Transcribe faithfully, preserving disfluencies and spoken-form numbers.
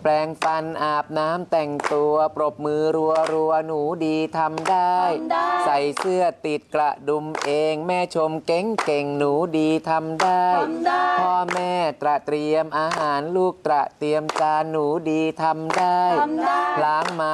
ปรงฟันอาบน้ำแต่งตัวปรบมือรัวรัวหนูดีทำได้ใส่เสื้อติดกระดุมเองแม่ชมเก่งเก่งหนูดีทำได้พ่อแม่ตระเตรียมอาหารลูกตระเตรียมจานหนูดีทำได้ล้างมา